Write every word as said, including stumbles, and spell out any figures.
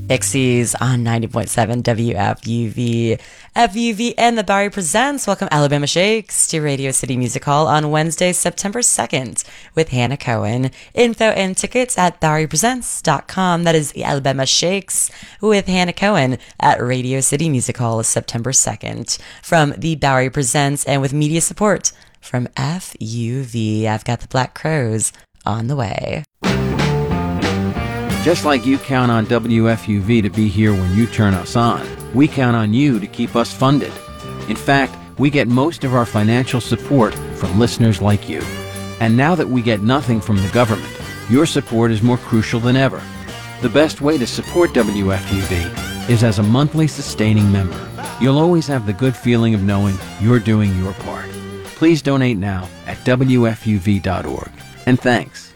Ixies on ninety point seven W F U V. F U V and the Bowery Presents welcome Alabama Shakes to Radio City Music Hall on Wednesday, September second with Hannah Cohen. Info and tickets at bowery presents dot com. That is the Alabama Shakes with Hannah Cohen at Radio City Music Hall September second. From the Bowery Presents and with media support from F U V. I've got the Black Crowes on the way. Just like you count on W F U V to be here when you turn us on, we count on you to keep us funded. In fact, we get most of our financial support from listeners like you. And now that we get nothing from the government, your support is more crucial than ever. The best way to support W F U V is as a monthly sustaining member. You'll always have the good feeling of knowing you're doing your part. Please donate now at W F U V dot org. And thanks.